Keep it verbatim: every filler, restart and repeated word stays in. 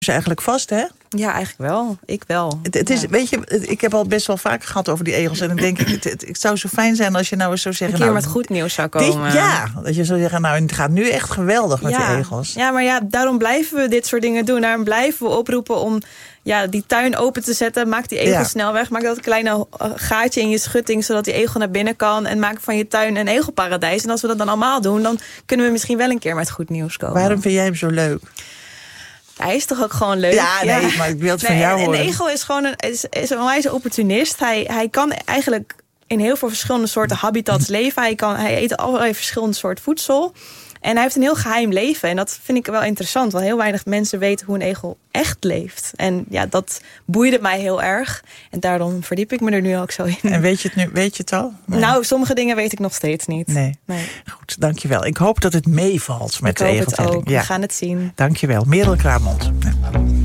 eigenlijk vast, hè? Ja, eigenlijk wel. Ik wel. Het, het is, ja. weet je, ik heb al best wel vaak gehad over die egels. En dan denk ik, het, het, het zou zo fijn zijn als je nou eens zou zeggen... Een keer nou, met goed nieuws zou komen. Dit, ja, dat je zou zeggen, nou, het gaat nu echt geweldig met ja. die egels. Ja, maar ja, daarom blijven we dit soort dingen doen. Daarom blijven we oproepen om ja, die tuin open te zetten. Maak die egel Ja. snel weg. Maak dat kleine gaatje in je schutting, zodat die egel naar binnen kan. En maak van je tuin een egelparadijs. En als we dat dan allemaal doen, dan kunnen we misschien wel een keer met goed nieuws komen. Waarom vind jij hem zo leuk? Hij is toch ook gewoon leuk? Ja, nee, ja. maar ik wil het van nee, jou een, horen. Een egel is gewoon een, is, is een wijze opportunist. Hij, hij kan eigenlijk in heel veel verschillende soorten habitats leven. Hij, kan, hij eet allerlei verschillende soorten voedsel. En hij heeft een heel geheim leven. En dat vind ik wel interessant. Want heel weinig mensen weten hoe een egel echt leeft. En ja, dat boeide mij heel erg. En daarom verdiep ik me er nu ook zo in. En weet je het nu? Weet je het al? Nee. Nou, sommige dingen weet ik nog steeds niet. Nee. nee. Goed, dankjewel. Ik hoop dat het meevalt met ik de hoop egeltelling. het ook. Ja. We gaan het zien. Dankjewel. Merel Kramond. Ja.